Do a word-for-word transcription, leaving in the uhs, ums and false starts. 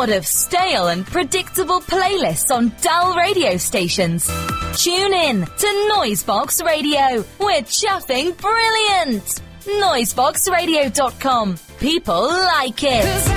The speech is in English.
bored of stale and predictable playlists on dull radio stations? Tune in to Noisebox Radio. We're chuffing brilliant. noisebox radio dot com. People like it.